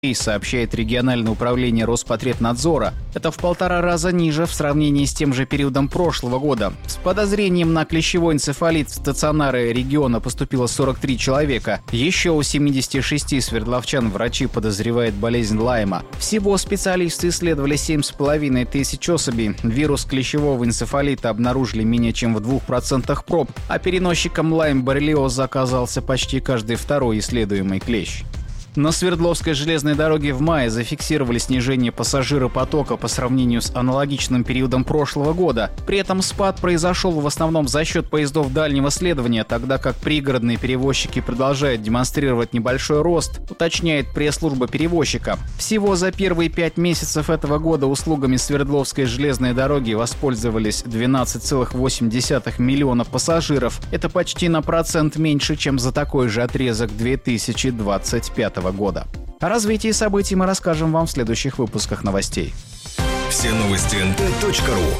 сообщает региональное управление Роспотребнадзора. Это в 1,5 раза ниже в сравнении с тем же периодом прошлого года. С подозрением на клещевой энцефалит в стационары региона поступило 43 человека. Еще у 76 свердловчан врачи подозревают болезнь Лайма. Всего специалисты исследовали 7,5 тысяч особей. Вирус клещевого энцефалита обнаружили менее чем в 2% проб, а переносчиком Лайм-боррелиоза оказался почти каждый второй исследуемый клещ. На Свердловской железной дороге в мае зафиксировали снижение пассажиропотока по сравнению с аналогичным периодом прошлого года. При этом спад произошел в основном за счет поездов дальнего следования, тогда как пригородные перевозчики продолжают демонстрировать небольшой рост, уточняет пресс-служба перевозчика. Всего за первые 5 месяцев этого года услугами Свердловской железной дороги воспользовались 12,8 миллиона пассажиров. Это почти на процент меньше, чем за такой же отрезок 2025 года. О развитии событий мы расскажем вам в следующих выпусках новостей. Все новости nt.ru